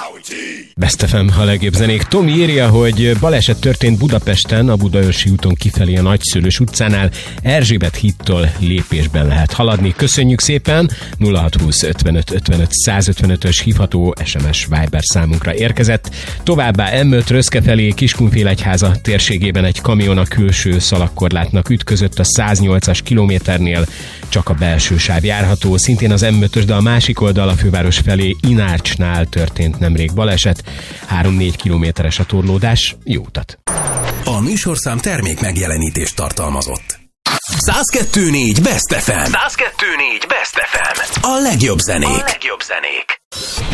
Best FM, a legjobb zenék. Tomi írja, hogy baleset történt Budapesten, a Budaörsi úton kifelé a Nagyszülős utcánál. Erzsébet hídtól lépésben lehet haladni. Köszönjük szépen! 0620 55 55 155-ös hívható SMS Viber számunkra érkezett. Továbbá M5 Röszke felé Kiskunfélegyháza térségében egy kamion a külső szalagkorlátnak ütközött a 108-as kilométernél. Csak a belső sáv járható, szintén az M5-ös, de a másik oldal a főváros felé Inárcsnál történt nemrég baleset. 3-4 kilométeres a torlódás. Jó utat! A műsorszám termék megjelenítést tartalmazott. 102.4 Best FM. 102.4 Best FM. A legjobb zenék.